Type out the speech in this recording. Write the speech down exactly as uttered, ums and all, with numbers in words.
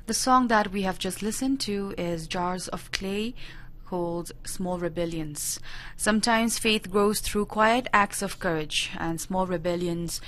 The song that we have just listened to is Jars of Clay, called Small Rebellions. Sometimes faith grows through quiet acts of courage, and small rebellions